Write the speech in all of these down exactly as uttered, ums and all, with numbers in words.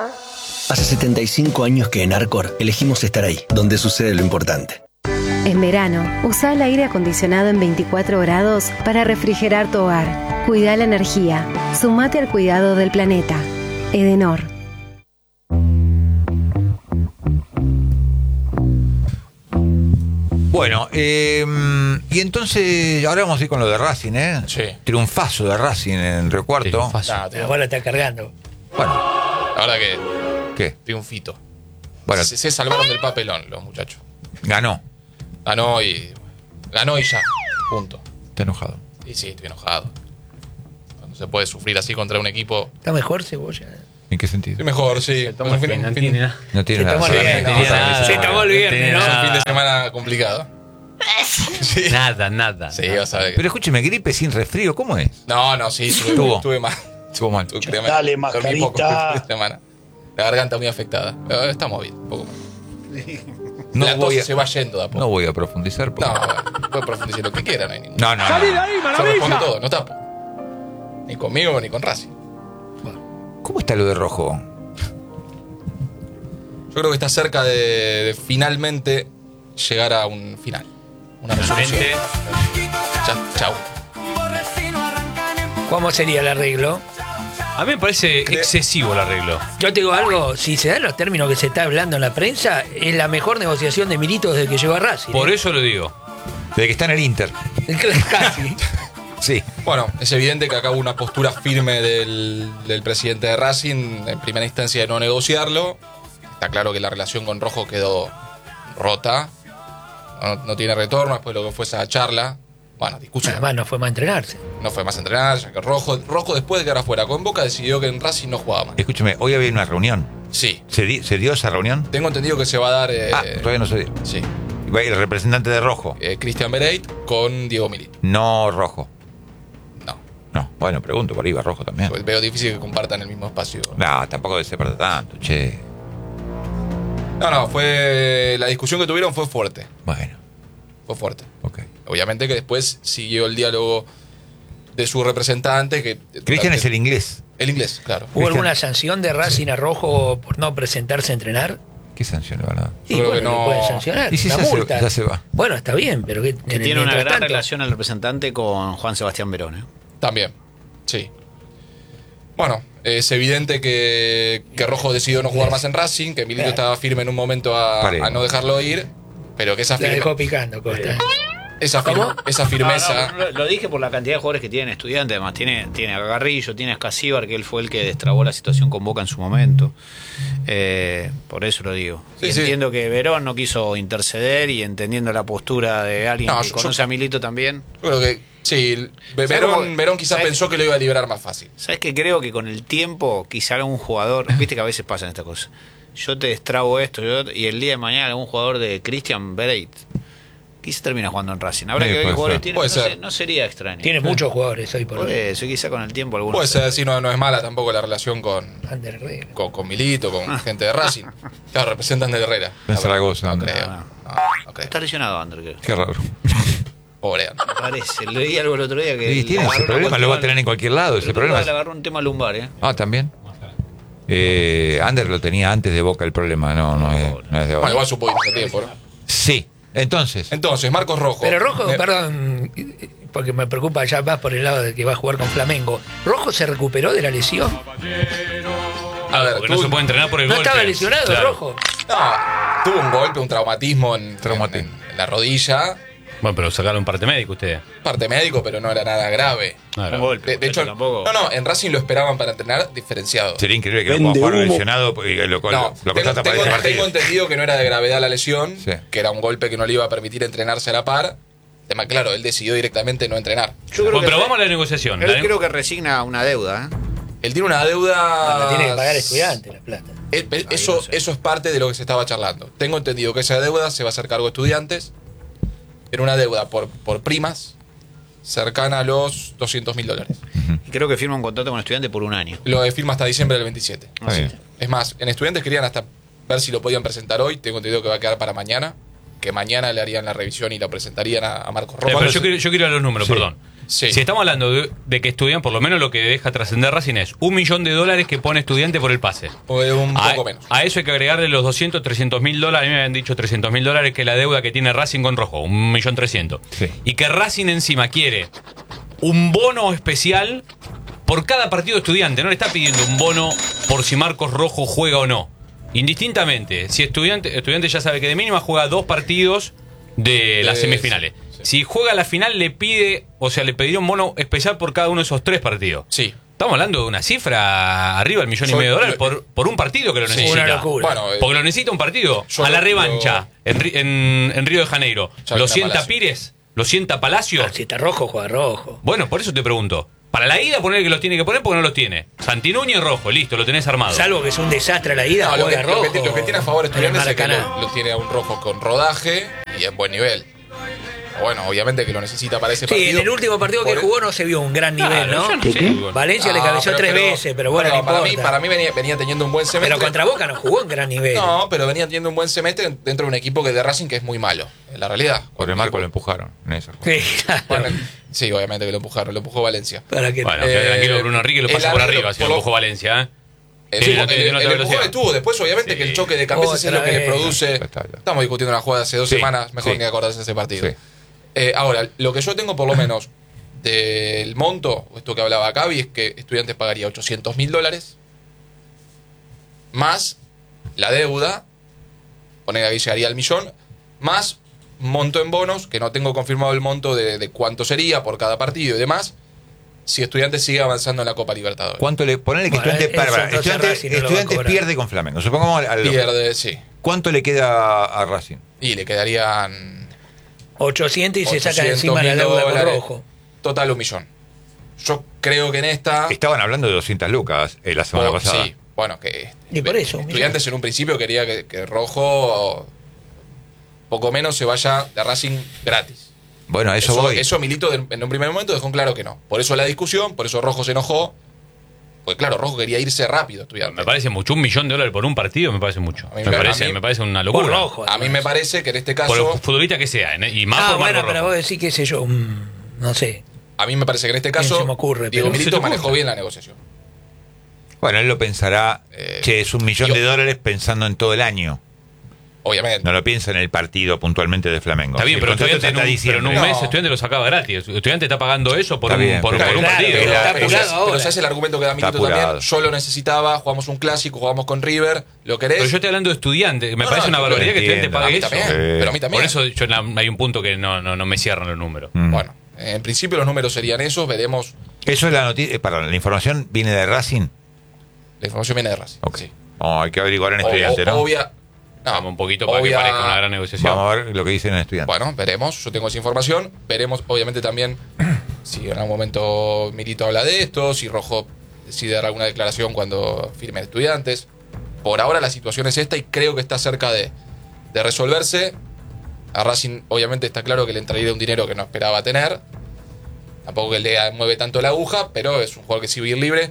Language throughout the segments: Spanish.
Hace setenta y cinco años que en Arcor elegimos estar ahí, donde sucede lo importante. En verano, usa el aire acondicionado en veinticuatro grados para refrigerar tu hogar. Cuida la energía. Sumate al cuidado del planeta. Edenor. Bueno, eh, y entonces ahora vamos a ir con lo de Racing, ¿eh? Sí. Triunfazo de Racing en Río Cuarto. No, La bola está cargando. Bueno, la verdad que ¿qué? triunfito. Bueno, se, se salvaron del papelón los muchachos. ganó. Ganó y. Ganó y ya. Punto. Está enojado. Y sí, estoy enojado. No se puede sufrir así contra un equipo. ¿Está mejor Cebolla? ¿En qué sentido? Estoy mejor, sí. Se tomó el fin, no tiene nada. No tiene Se tomó nada. el viernes. No, no, Se tomó el viernes, Es ¿no? un fin de semana complicado. Sí. Nada, nada. Sí, vas a ver. Pero escúcheme, gripe sin resfrío, ¿cómo es? No, no, sí, estuve, Estuvo. estuve mal. Estuvo mal. Estuve- créeme, Dale, dormí poco el mascarita. fin de semana. La garganta muy afectada. Pero estamos bien, un poco más. No la voy tos a, se va yendo de a poco. no voy a profundizar. Porque... No, puede profundizar lo que quiera, no hay ningún. no, no. no. Yo respondo todo, no tapo. Ni conmigo ni con Racing. ¿Cómo está lo de Rojo? Yo creo que está cerca de, de finalmente llegar a un final. Una resolución. Frente. Ya, chau. ¿Cómo sería el arreglo? A mí me parece excesivo el arreglo. Yo te digo algo, si se dan los términos que se está hablando en la prensa, es la mejor negociación de Milito desde que llegó a Racing. Por ¿eh? eso lo digo. Desde que está en el Inter. Casi. Sí. Bueno, es evidente que acá hubo una postura firme del, del presidente de Racing, en primera instancia de no negociarlo. Está claro que la relación con Rojo quedó rota. No, no tiene retorno después de lo que fue esa charla. Bueno, discusión. Además no fue más a entrenarse. No fue más a entrenar, ya que Rojo, Rojo después de quedar afuera con Boca decidió que en Racing no jugaba más. Escúcheme, hoy había una reunión. Sí. ¿Se, di- se dio esa reunión? Tengo entendido que se va a dar. Eh, Ah, todavía no se dio. Sí. Va a ir el representante de Rojo. Eh, Cristian Bereit con Diego Milito. No Rojo. No. No, bueno, pregunto, por ahí va Rojo también. Pues veo difícil que compartan el mismo espacio. No, tampoco debe ser para tanto, che. No, no, fue. La discusión que tuvieron fue fuerte. Bueno, Fue fuerte. ok. Obviamente que después siguió el diálogo de su representante. que Cristian es el inglés. El inglés, claro. ¿Hubo Cristian. alguna sanción de Racing a Rojo por no presentarse a entrenar? ¿Qué sanción le van a dar? Sí, creo bueno, que no. le pueden sancionar. Y si una ya se- multa. ya se va. Bueno, está bien, pero que, Que en el tiene una mientras gran tanto- relación el representante con Juan Sebastián Verón. ¿eh? También, sí. Bueno, es evidente que, que Rojo decidió no jugar más en Racing, que Milito Claro. estaba firme en un momento a, Pare. a no dejarlo ir, pero que esa, La firme- dejó picando, Costa. esa, firme- esa firmeza. No, no, lo, lo dije por la cantidad de jugadores que tiene Estudiantes. Además, tiene, tiene a Garrillo, tiene a Escasíbar, que él fue el que destrabó la situación con Boca en su momento. Eh, por eso lo digo. Sí, Y sí. entiendo que Verón no quiso interceder y entendiendo la postura de alguien No, que yo- conoce yo- a Milito también. Yo creo que sí, Verón, cómo? Verón quizás ¿Sabes? pensó que lo iba a liberar más fácil. ¿Sabes qué? Creo que con el tiempo, quizá algún jugador, viste que a veces pasan estas cosas. Yo te destrabo esto, yo- y el día de mañana algún jugador de Christian Bereit quizá termina jugando en Racing. Habrá Sí, que ver qué puede jugadores ser. tiene. Puede no, ser. sé- no sería extraño. Tiene muchos jugadores hoy por Por hoy. eso, quizá con el tiempo algunos. Puede ser, sí, no, no es mala tampoco la relación con, Ander Herrera. con, con Milito, con gente de Racing. Claro, representan de Herrera. En Zaragoza, No Ander. creo. Ah. No, no creo. Está lesionado, Ander, creo. Qué raro. Pobre Ander. Parece. Leí algo el otro día que. Sí, le tiene ese agarró problema, un lo va a tema- tener en cualquier lado. Ese el otro problema día Le es... agarró un tema lumbar, ¿eh? Ah, también. Eh, Ander lo tenía antes de Boca el problema, no, no es, no es de Bueno, ahora. igual supo ir tiempo, ¿no? Sí, entonces. Entonces, Marcos Rojo. Pero Rojo, Me- perdón, porque me preocupa ya más por el lado de que va a jugar con Flamengo. ¿Rojo se recuperó de la lesión? A ver, Porque no tuvo- se puede entrenar por el ¿No golpe. estaba lesionado Claro. Rojo? No, tuvo un golpe, un traumatismo en, Traumatismo. en- en la rodilla. Bueno, pero sacaron un parte médico ustedes. Parte médico, pero no era nada grave. Claro. Un golpe. De, de hecho, tampoco. no, no, en Racing lo esperaban para entrenar diferenciado. Sería increíble que lo Vende pueda jugar humo. lesionado y lo, lo, No, lo tengo, contrata para tengo- ese partido. tengo entendido que no era de gravedad la lesión, Sí. que era un golpe que no le iba a permitir entrenarse a la par. Tema claro, él decidió directamente no entrenar. Yo creo Bueno, que pero re- vamos a la negociación. Él La- creo que resigna una deuda, ¿eh? Él tiene una deuda. La tiene que pagar estudiante la plata. Eh, eh, Eso, no sé. eso es parte de lo que se estaba charlando. Tengo entendido que esa deuda se va a hacer cargo de estudiantes. Era una deuda por, por primas cercana a los doscientos mil dólares. Y creo que firma un contrato con estudiante por un año. Lo de firma hasta diciembre del veintisiete. Está bien. Es más, en estudiantes querían hasta ver si lo podían presentar hoy. Tengo entendido que va a quedar para mañana. que mañana le harían la revisión y la presentarían a, a Marcos Pero, Rojo. pero yo, quiero, yo quiero a los números, Sí. perdón. Sí. Si estamos hablando de, de que estudian, por lo menos lo que deja trascender Racing es un millón de dólares que pone Estudiante por el pase. O un A, poco menos. a eso hay que agregarle los doscientos, trescientos mil dólares. A mí me habían dicho trescientos mil dólares que es la deuda que tiene Racing con Rojo, un millón trescientos. Sí. Y que Racing encima quiere un bono especial por cada partido de Estudiante. No le está pidiendo un bono por si Marcos Rojo juega o no. Indistintamente, si Estudiante, estudiante ya sabe que de mínima juega dos partidos de las Eh, semifinales. sí, sí. Si juega la final, le pide, o sea, le pediría un bono especial por cada uno de esos tres partidos. Sí. Estamos hablando de una cifra arriba del millón y Yo- medio de dólares yo- por, por un partido que lo Sí. necesita. Una locura. Bueno, eh, Porque lo necesita un partido. yo A la lo- revancha, en, Ri- en, en Río de Janeiro. Ya ¿Lo está sienta Palacio. Pires? ¿Lo sienta Palacio? Ah, si está rojo, juega rojo. Bueno, por eso te pregunto. Para la ida, poner que los tiene que poner porque no los tiene. Santi Núñez rojo, listo, lo tenés armado. Salvo que es un desastre la ida, No, lo, que, juega lo, rojo. que, lo que tiene a favor en el Estudiantes es que Maracaná. lo, lo tiene a un Rojo con rodaje y en buen nivel. Bueno, obviamente que lo necesita para ese Sí, partido. en el último partido que Por- jugó no se vio un gran nivel, Claro, ¿no? yo no sé, bueno. Valencia le Ah, cabeció pero- tres pero- veces, pero bueno, no para mí, importa. para mí venía, venía teniendo un buen semestre. Pero contra Boca no jugó en gran nivel. No, pero venía teniendo un buen semestre dentro de un equipo que de Racing que es muy malo, en la realidad. Por el marco lo empujaron en esa. Sí, claro. Bueno, sí, obviamente que lo empujaron, lo empujó Valencia. Para que Bueno, Eh, quede tranquilo, Bruno Enrique lo el pasa por arreglo- arriba, si por lo lo- empujó Valencia, ¿eh? El, Sí, el- no te- el- no te el velocidad. empujón estuvo, después obviamente Sí. que el choque de camisas es lo Otra que le vez. produce. Está, está. Estamos discutiendo una jugada hace dos Sí, semanas, mejor sí. ni acordarse de ese partido. Sí. Eh, ahora, lo que yo tengo por lo menos del monto, esto que hablaba Gaby, es que Estudiantes pagaría ochocientos mil dólares más la deuda, poner ahí llegaría al millón, más monto en bonos, que no tengo confirmado el monto de, de cuánto sería por cada partido y demás, si Estudiantes sigue avanzando en la Copa Libertadores. ¿Cuánto le ponele que Bueno, Estudiantes, eso para, para, entonces Estudiantes, Racing no lo va a Estudiantes cobrar. pierde con Flamengo? Supongamos al, al- Pierde, sí. ¿Cuánto le queda a, a Racing? Y le quedarían ochocientos y se saca de ochocientos encima la mil deuda con dólares. rojo. Total un millón. Yo creo que en esta... Estaban hablando de doscientas lucas eh, la semana Oh, pasada. Sí, bueno, que Y por eso, Estudiantes en un principio quería que, que Rojo poco menos se vaya de Racing gratis. Bueno, a eso, Eso, voy. eso Milito de- en un primer momento dejó en claro que no. Por eso la discusión, por eso Rojo se enojó. Pues claro, Rojo quería irse rápido, Estudiantes. Me parece mucho. Un millón de dólares por un partido me parece mucho. A mí Me me- parece, a mí- me parece una Por locura. rojo. A mí me parece que en este Por caso, el futbolista que sea, ¿eh? Y más Ah, por bueno, Marco pero Rojo. vos decís, qué sé yo, mm, no sé. a mí me parece que en este Bien, caso se me ocurre, Diego pero- ¿Se Milito te manejó ocurre? bien la negociación. Bueno, él lo pensará, Eh, che, es un millón yo- de dólares pensando en todo el año. Obviamente. No lo piensa en el partido puntualmente de Flamengo. Está bien, El pero contrato estudiante en, está un, pero en un diciembre. mes No. estudiante lo sacaba gratis. Estudiante está pagando eso por Está un, bien, por, pero- por un Claro, partido. pero está pero, apurado ya- ahora. pero ya es el argumento que da Está Milito apurado. también. Yo lo necesitaba, jugamos un clásico, jugamos con River, ¿lo querés? Pero yo estoy hablando de estudiante. Me No, parece no, una yo barbaridad que estudiante entiendo. a pague mí eso. también, Sí. pero a mí también. Por eso yo, en la- hay un punto que no, no, no me cierran los números. Mm. Bueno, en principio los números serían esos, veremos. Eso es la noticia. Perdón, la información viene de Racing. La información viene de Racing. Ok. Sí. Oh, hay que averiguar en O- estudiante, o- ¿no? Obvia, no, Vamos un poquito para obvia- que parezca una gran negociación. Vamos a ver lo que dicen en estudiante. Bueno, veremos. Yo tengo esa información. Veremos, obviamente, también si en algún momento Milito habla de esto, si Rojo decide dar alguna declaración cuando firmen Estudiantes. Por ahora la situación es esta y creo que está cerca de, de resolverse. A Racing, obviamente, está claro que le entraría un dinero que no esperaba tener. Tampoco que le mueve tanto la aguja, pero es un jugador que sí va a ir libre.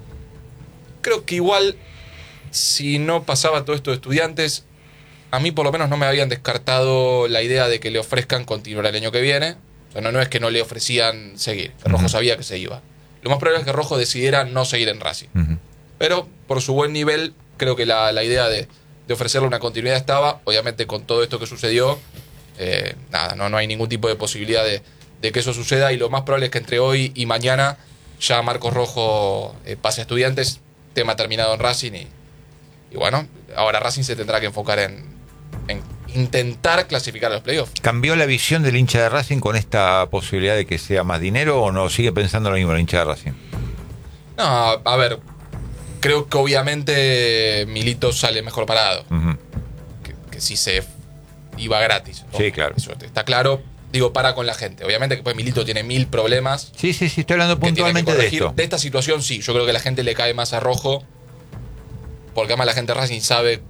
Creo que igual, si no pasaba todo esto de Estudiantes, a mí por lo menos no me habían descartado la idea de que le ofrezcan continuar el año que viene. O sea, no, no es que no le ofrecían seguir. Que Rojo Ujú. sabía que se iba. Lo más probable es que Rojo decidiera no seguir en Racing. Ujú. Pero por su buen nivel, creo que la, la idea de, de ofrecerle una continuidad estaba. Obviamente con todo esto que sucedió, eh, nada, no, no hay ningún tipo de posibilidad de, de que eso suceda. Y lo más probable es que entre hoy y mañana ya Marcos Rojo eh, pase a Estudiantes, tema terminado en Racing. Y, y bueno, ahora Racing se tendrá que enfocar en, en intentar clasificar a los playoffs. ¿Cambió la visión del hincha de Racing con esta posibilidad de que sea más dinero o no sigue pensando lo mismo el hincha de Racing? No, a ver, creo que obviamente Milito sale mejor parado. Ujú. Que, que si se iba gratis. ¿no? Sí, claro. Eso está claro. Digo, para con la gente. Obviamente que pues Milito tiene mil problemas. Sí, sí, sí, estoy hablando que tiene que puntualmente de corregir. esto. De esta situación sí, yo creo que la gente le cae más a Rojo. Porque además la gente de Racing sabe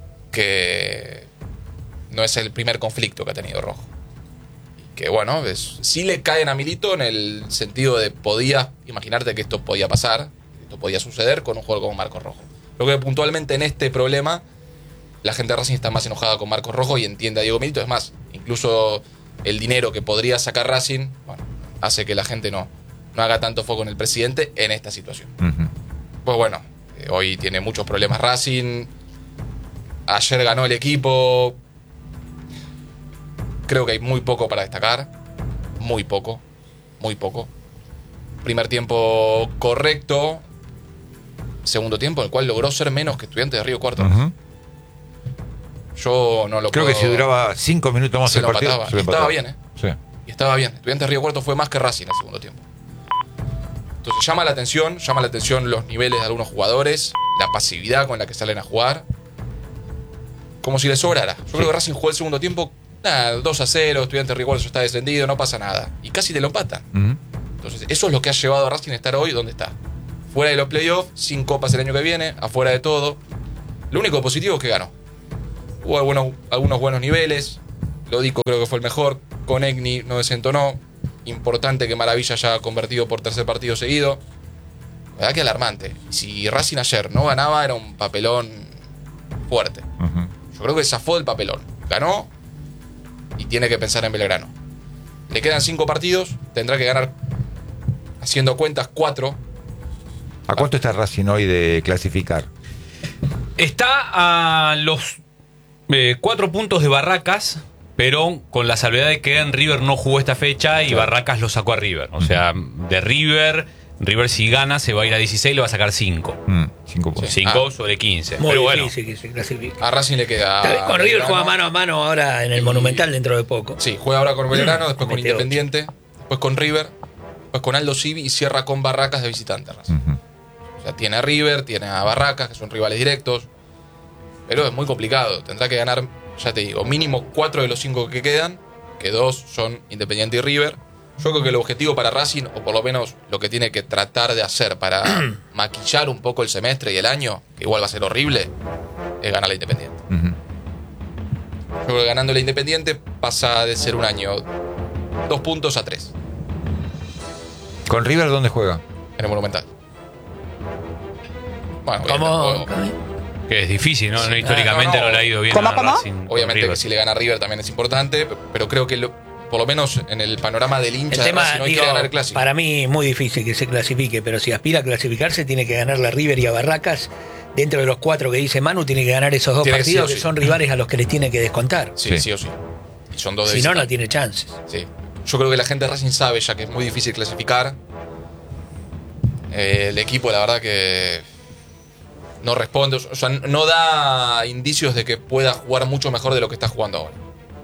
que no es el primer conflicto que ha tenido Rojo. Y que bueno, es, sí le caen a Milito en el sentido de podías imaginarte que esto podía pasar, que esto podía suceder con un jugador como Marcos Rojo. Creo que puntualmente en este problema la gente de Racing está más enojada con Marcos Rojo y entiende a Diego Milito. Es más, incluso el dinero que podría sacar Racing, bueno, hace que la gente no, no haga tanto foco en el presidente en esta situación. Uh-huh. Pues bueno, eh, hoy tiene muchos problemas Racing. Ayer ganó el equipo. Creo que hay muy poco para destacar. Muy poco. Muy poco. Primer tiempo correcto. Segundo tiempo, en el cual logró ser menos que Estudiantes de Río Cuarto. Uh-huh. Yo no lo Creo puedo... que si duraba cinco minutos más se el lo partido. empataba. se lo Y estaba empataba. bien, ¿eh? Sí. Y estaba bien. Estudiantes de Río Cuarto fue más que Racing en el segundo tiempo. Entonces llama la atención, llama la atención los niveles de algunos jugadores, la pasividad con la que salen a jugar. Como si les sobrara. Yo Sí. creo que Racing jugó el segundo tiempo, nada, dos a cero, Estudiantes de Río Cuarto está descendido, no pasa nada. Y casi te lo empatan. Uh-huh. Entonces, eso es lo que ha llevado a Racing a estar hoy donde está. Fuera de los playoffs, sin copas el año que viene, afuera de todo. Lo único positivo es que ganó. Hubo algunos, algunos buenos niveles. Lodico creo que fue el mejor. Conegni no desentonó. Importante que Maravilla haya convertido por tercer partido seguido. La verdad que alarmante. Si Racing ayer no ganaba, era un papelón fuerte. Uh-huh. Yo creo que zafó del papelón. Ganó y tiene que pensar en Belgrano. Le quedan cinco partidos. Tendrá que ganar, haciendo cuentas, cuatro. ¿A cuánto está Racing hoy de clasificar? Está a los eh, cuatro puntos de Barracas, pero con la salvedad de que en River no jugó esta fecha y Claro. Barracas lo sacó a River. O sea, de River, River si gana se va a ir a dieciséis y le va a sacar cinco. Mm, cinco puntos. cinco Ah. sobre quince. Muy Pero bueno, difícil que se clasifique. A Racing le queda. Tal vez con River Belgrano. juega mano a mano ahora en el Y- Monumental dentro de poco. Sí, juega ahora con Belgrano, después con Mete ocho. Independiente, después con River, después con Aldo Civi y cierra con Barracas de visitante. Racing. Uh-huh. O sea, tiene a River, tiene a Barracas, que son rivales directos. Pero es muy complicado. Tendrá que ganar, ya te digo, mínimo cuatro de los cinco que quedan, que dos son Independiente y River. Yo creo que el objetivo para Racing, o por lo menos lo que tiene que tratar de hacer para maquillar un poco el semestre y el año, que igual va a ser horrible, es ganar la Independiente. Uh-huh. Yo creo que ganando la Independiente pasa de ser un año dos puntos a tres ¿Con River dónde juega? en el Monumental. Bueno, ¿Cómo? obviamente, que es difícil, ¿no? Sí. No, históricamente Ah, no, no, no. le ha ido bien ¿Cómo, a cómo? Racing con obviamente River. que si le gana River también es importante, pero creo que lo- por lo menos en el panorama del El hincha de tema, Racing hoy digo, quiere ganar el clásico. para mí muy difícil que se clasifique, pero si aspira a clasificarse tiene que ganar la River y a Barracas. Dentro de los cuatro que dice Manu, tiene que ganar esos dos Tiene que partidos sí o que sí. son rivales a los que les tiene que descontar. Sí, Sí. sí o sí. Y son dos de Si no, no visitante. tiene chances. Sí. Yo creo que la gente de Racing sabe ya que es muy difícil clasificar. Eh, el equipo, la verdad que no responde, o sea, no da indicios de que pueda jugar mucho mejor de lo que está jugando ahora.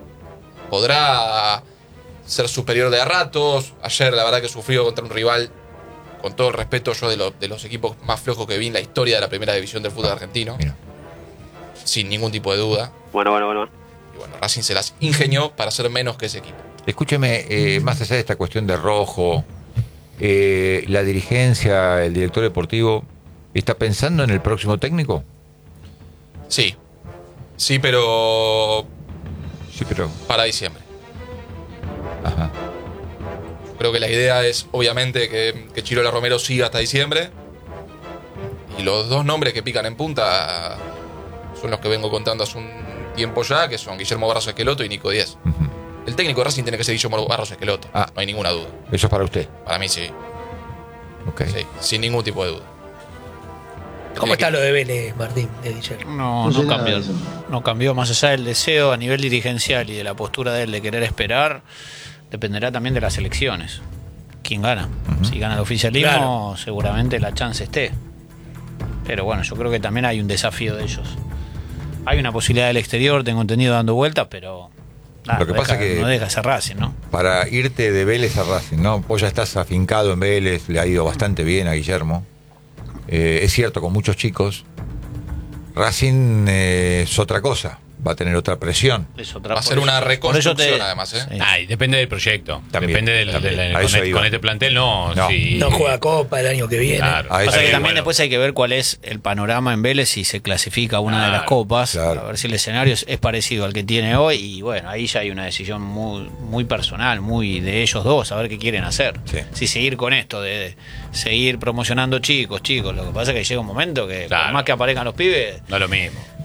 Podrá ser superior de a ratos. Ayer, la verdad que sufrió contra un rival, con todo el respeto, yo de, lo- de los equipos más flojos que vi en la historia de la primera división del fútbol argentino, Mira. sin ningún tipo de duda. Bueno, bueno, bueno. Y bueno, Racing se las ingenió para ser menos que ese equipo. Escúcheme, eh, más allá de esta cuestión de Rojo, eh, la dirigencia, el director deportivo, ¿está pensando en el próximo técnico? Sí, sí, pero Sí, pero... para diciembre. Ajá. Creo que la idea es, obviamente, que, que Chirola Romero siga hasta diciembre. Y los dos nombres que pican en punta son los que vengo contando hace un tiempo ya, que son Guillermo Barros Esqueloto y Nico Díaz. Ujú. El técnico de Racing tiene que ser Guillermo Barros Esqueloto, Ah. no hay ninguna duda. Eso es para usted. Para mí sí, Ok. sí, sin ningún tipo de duda. ¿Cómo está lo de Vélez, Martín, de Guillermo? No, No sé no nada cambió. de eso. No cambió más allá del deseo a nivel dirigencial y de la postura de él de querer esperar. Dependerá también de las elecciones. ¿Quién gana? Si gana el oficialismo, Claro. seguramente la chance esté. Pero bueno, yo creo que también hay un desafío de ellos. Hay una posibilidad del exterior, tengo entendido, dando vueltas, pero nada, Lo que no pasa deja, que- no deja ser Racing, ¿no? Para irte de Vélez a Racing, ¿no? Vos ya estás afincado en Vélez, le ha ido bastante bien a Guillermo. Eh, es cierto, con muchos chicos. Racing eh, es otra cosa, va a tener otra presión. Es otra- Va a por ser eso- una por eso reconstrucción, te- además, ¿eh? Sí. Ay, depende del proyecto. También, depende del, también. del- A con, eso este, iba. con este plantel, no. No. sí. No juega Copa el año que viene. Claro. A eso Pasa que iba. también bueno. después hay que ver cuál es el panorama en Vélez si se clasifica una de las Claro, copas, claro. a ver si el escenario es, es parecido al que tiene hoy y bueno, ahí ya hay una decisión muy muy personal, muy de ellos dos, a ver qué quieren hacer. Sí. Si seguir con esto de, de seguir promocionando chicos, chicos, lo que pasa es que llega un momento que Claro. por más que aparezcan los pibes, No es lo mismo.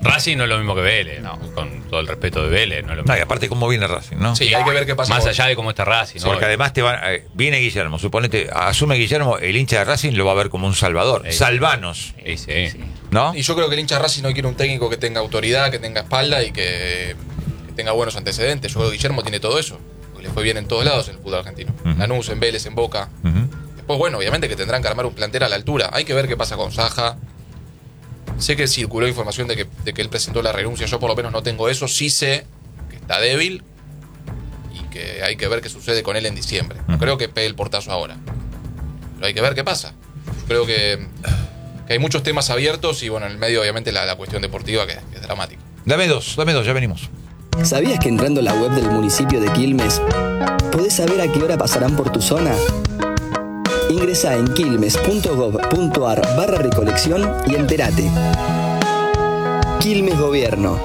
Racing no es lo mismo que Vélez, no, con todo el respeto de Vélez, no es lo mismo. No, y aparte cómo viene Racing, ¿no? Sí, hay que ver qué pasa. Más con- allá de cómo está Racing, ¿no? Porque además te va, eh, viene Guillermo, suponete, asume Guillermo, el hincha de Racing lo va a ver como un salvador. Sí. Salvanos, Sí, sí. ¿no? Y yo creo que el hincha Racing no quiere un técnico que tenga autoridad, que tenga espalda y que, que tenga buenos antecedentes. Yo creo que Guillermo tiene todo eso. Porque le fue bien en todos lados en el fútbol argentino. Ujú. Lanús, en Vélez, en Boca. Ujú. Después, bueno, obviamente que tendrán que armar un plantel a la altura. Hay que ver qué pasa con Saja. Sé que circuló información de que, de que él presentó la renuncia. Yo por lo menos no tengo eso. Sí sé que está débil y que hay que ver qué sucede con él en diciembre. No Ujú. creo que pegue el portazo ahora. Pero hay que ver qué pasa. Yo creo que, que hay muchos temas abiertos y bueno, en el medio obviamente la, la cuestión deportiva que, que es dramática. Dame dos, dame dos, ya venimos. ¿Sabías que entrando a la web del municipio de Quilmes podés saber a qué hora pasarán por tu zona? Ingresá en quilmes.gov.ar barra recolección y entérate. Quilmes Gobierno.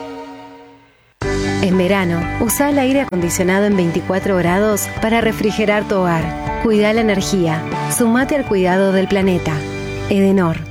En verano, usa el aire acondicionado en veinticuatro grados para refrigerar tu hogar. Cuida la energía. Sumate al cuidado del planeta. Edenor.